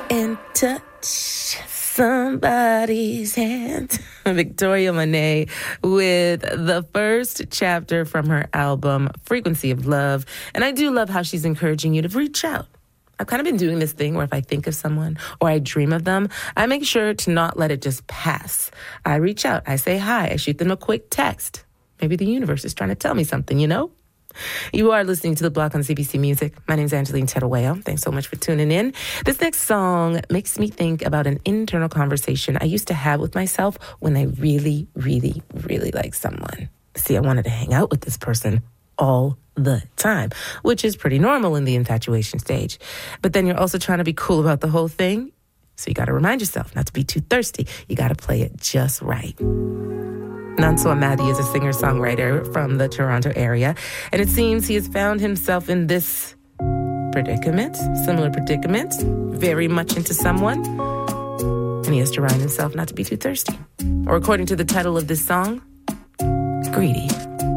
and touch somebody's hand. Victoria Monet with the first chapter from her album, Frequency of Love. And I do love how she's encouraging you to reach out. I've kind of been doing this thing where if I think of someone or I dream of them, I make sure to not let it just pass. I reach out, I say hi, I shoot them a quick text. Maybe the universe is trying to tell me something, you know? You are listening to The Block on CBC Music. My name is Angeline Terueo. Thanks so much for tuning in. This next song makes me think about an internal conversation I used to have with myself when I really, really, really liked someone. See, I wanted to hang out with this person all the time, which is pretty normal in the infatuation stage. But then you're also trying to be cool about the whole thing. So you got to remind yourself not to be too thirsty. You got to play it just right. Nonso Amadi is a singer-songwriter from the Toronto area, and it seems he has found himself in this similar predicament, very much into someone, and he has to remind himself not to be too thirsty. Or according to the title of this song, greedy.